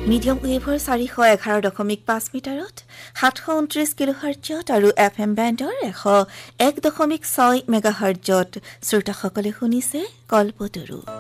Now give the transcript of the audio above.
Medium ৱেভৰ 411.5 মিটাৰত 729 কিলোহাৰ্টজত আৰু FM বেণ্ডৰ 101.6 মেগাহাৰ্টজত শ্ৰোতাসকলে শুনিছে কল্পতৰু।